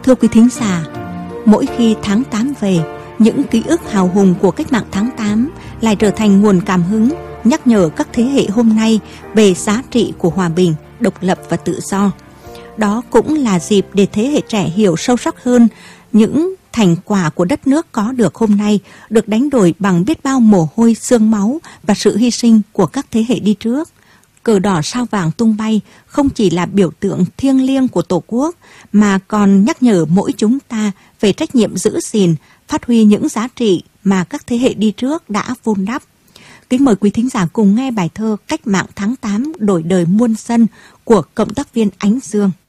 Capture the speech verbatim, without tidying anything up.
Thưa quý thính giả, mỗi khi tháng tám về, những ký ức hào hùng của cách mạng tháng tám lại trở thành nguồn cảm hứng, nhắc nhở các thế hệ hôm nay về giá trị của hòa bình, độc lập và tự do. Đó cũng là dịp để thế hệ trẻ hiểu sâu sắc hơn những thành quả của đất nước có được hôm nay được đánh đổi bằng biết bao mồ hôi, xương máu và sự hy sinh của các thế hệ đi trước. Cờ đỏ sao vàng tung bay không chỉ là biểu tượng thiêng liêng của Tổ quốc mà còn nhắc nhở mỗi chúng ta về trách nhiệm giữ gìn, phát huy những giá trị mà các thế hệ đi trước đã vun đắp. Kính mời quý thính giả cùng nghe bài thơ Cách mạng tháng tám đổi đời muôn dân của cộng tác viên Ánh Dương.